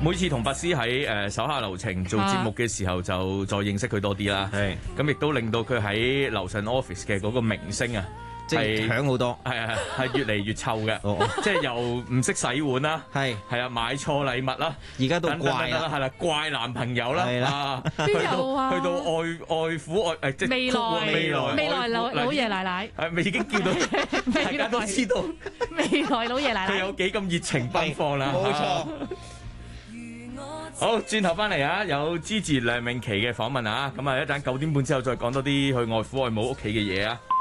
每次同拔斯喺手下留情做節目嘅時候，就再認識佢多啲啦。係咁，亦都令到佢喺樓上 office 嘅嗰個名聲啊， 即係響好多。 係越嚟越臭嘅。即係又唔識洗碗啦，係啊，買錯禮物啦， 而家都怪啦， 係啦，怪男朋友啦， 邊有啊？ 去到外父即係未來老爺奶奶， 咪已經叫到大家都知道未來老爺奶奶佢有幾咁熱情奔放啦。 冇錯。 好，轉頭翻嚟啊，有芝治梁詠琪嘅訪問啊，咁啊一陣9點半之後再講多啲去外父外母屋企嘅嘢啊。